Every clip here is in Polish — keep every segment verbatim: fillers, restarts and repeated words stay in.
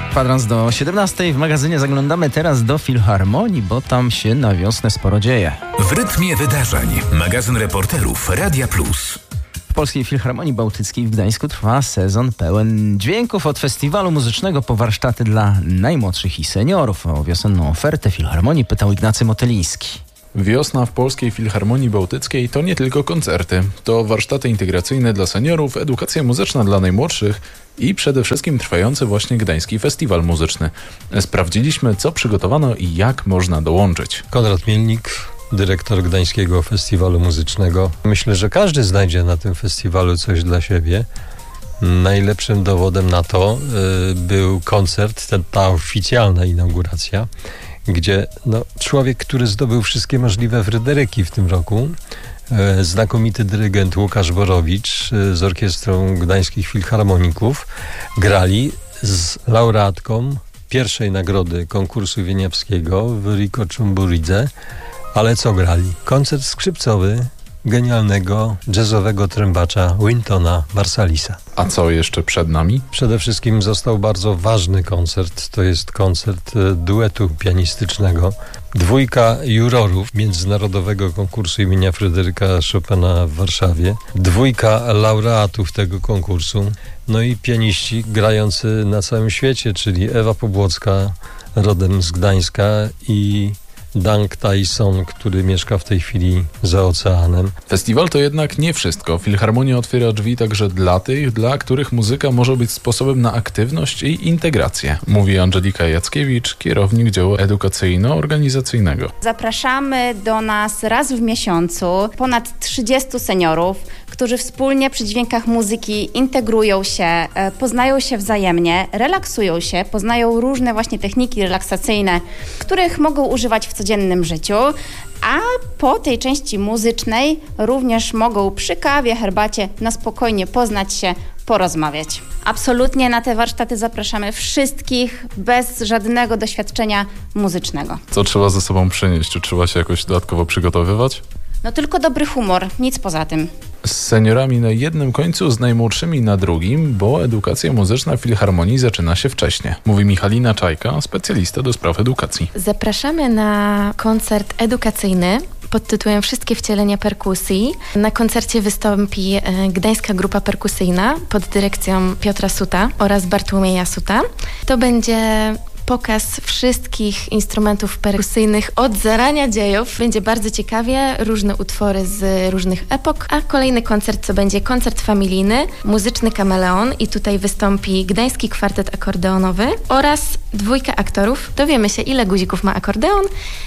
Kwadrans do siedemnastej. W magazynie zaglądamy teraz do Filharmonii, bo tam się na wiosnę sporo dzieje. W rytmie wydarzeń. Magazyn reporterów Radia Plus. W Polskiej Filharmonii Bałtyckiej w Gdańsku trwa sezon pełen dźwięków. Od festiwalu muzycznego po warsztaty dla najmłodszych i seniorów. O wiosenną ofertę Filharmonii pytał Ignacy Motyliński. Wiosna w Polskiej Filharmonii Bałtyckiej to nie tylko koncerty. To warsztaty integracyjne dla seniorów, edukacja muzyczna dla najmłodszych i przede wszystkim trwający właśnie Gdański Festiwal Muzyczny. Sprawdziliśmy, co przygotowano i jak można dołączyć. Konrad Mielnik, dyrektor Gdańskiego Festiwalu Muzycznego. Myślę, że każdy znajdzie na tym festiwalu coś dla siebie. Najlepszym dowodem na to y, był koncert, ta, ta oficjalna inauguracja, gdzie no, człowiek, który zdobył wszystkie możliwe Fryderyki w tym roku, e, znakomity dyrygent Łukasz Borowicz e, z Orkiestrą Gdańskich Filharmoników grali z laureatką pierwszej nagrody konkursu wieniawskiego w Riko Czumburidze. Ale co grali? Koncert skrzypcowy genialnego jazzowego trębacza Wintona Marsalisa. A co jeszcze przed nami? Przede wszystkim został bardzo ważny koncert. To jest koncert duetu pianistycznego. Dwójka jurorów Międzynarodowego Konkursu imienia Fryderyka Chopina w Warszawie. Dwójka laureatów tego konkursu. No i pianiści grający na całym świecie, czyli Ewa Pobłocka, rodem z Gdańska, i Dang Tyson, który mieszka w tej chwili za oceanem. Festiwal to jednak nie wszystko. Filharmonia otwiera drzwi także dla tych, dla których muzyka może być sposobem na aktywność i integrację. Mówi Angelika Jackiewicz, kierownik działu edukacyjno-organizacyjnego. Zapraszamy do nas raz w miesiącu ponad trzydziestu seniorów, którzy wspólnie przy dźwiękach muzyki integrują się, poznają się wzajemnie, relaksują się, poznają różne właśnie techniki relaksacyjne, których mogą używać w codziennym życiu, a po tej części muzycznej również mogą przy kawie, herbacie na spokojnie poznać się, porozmawiać. Absolutnie na te warsztaty zapraszamy wszystkich bez żadnego doświadczenia muzycznego. Co trzeba ze sobą przynieść? Czy trzeba się jakoś dodatkowo przygotowywać? No tylko dobry humor, nic poza tym. Z seniorami na jednym końcu, z najmłodszymi na drugim, bo edukacja muzyczna w Filharmonii zaczyna się wcześnie. Mówi Michalina Czajka, specjalista do spraw edukacji. Zapraszamy na koncert edukacyjny pod tytułem Wszystkie wcielenia perkusji. Na koncercie wystąpi Gdańska Grupa Perkusyjna pod dyrekcją Piotra Suta oraz Bartłomieja Suta. To będzie pokaz wszystkich instrumentów perkusyjnych od zarania dziejów. Będzie bardzo ciekawie, różne utwory z różnych epok, a kolejny koncert to będzie koncert familijny, muzyczny kameleon i tutaj wystąpi Gdański Kwartet Akordeonowy oraz dwójka aktorów. Dowiemy się, ile guzików ma akordeon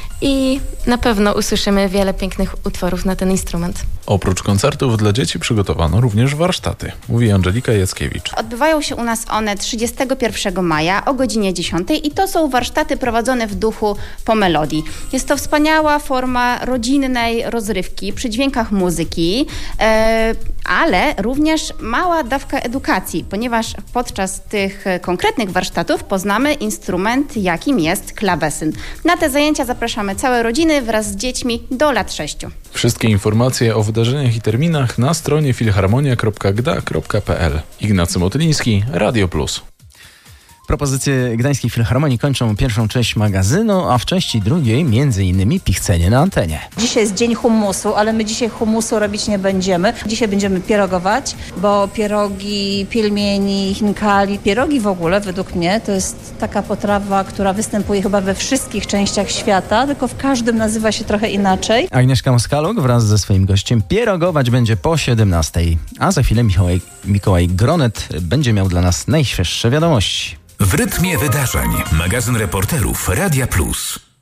i na pewno usłyszymy wiele pięknych utworów na ten instrument. Oprócz koncertów dla dzieci przygotowano również warsztaty, mówi Angelika Jackiewicz. Odbywają się u nas one trzydziestego pierwszego maja o godzinie dziesiątej i to są warsztaty prowadzone w duchu po melodii. Jest to wspaniała forma rodzinnej rozrywki przy dźwiękach muzyki, e, ale również mała dawka edukacji, ponieważ podczas tych konkretnych warsztatów poznamy instrument, jakim jest klawesyn. Na te zajęcia zapraszamy całe rodziny wraz z dziećmi do lat sześciu. Wszystkie informacje o wydarzeniach i terminach na stronie filharmonia kropka gda kropka pe el. Ignacy Motyliński, Radio Plus. Propozycje Gdańskiej Filharmonii kończą pierwszą część magazynu, a w części drugiej między innymi pichcenie na antenie. Dzisiaj jest dzień hummusu, ale my dzisiaj hummusu robić nie będziemy. Dzisiaj będziemy pierogować, bo pierogi, pielmieni, chinkali, pierogi w ogóle według mnie to jest taka potrawa, która występuje chyba we wszystkich częściach świata, tylko w każdym nazywa się trochę inaczej. Agnieszka Moskaluk wraz ze swoim gościem pierogować będzie po siedemnastej, a za chwilę Mikołaj, Mikołaj Gronet będzie miał dla nas najświeższe wiadomości. W rytmie wydarzeń. Magazyn reporterów Radia Plus.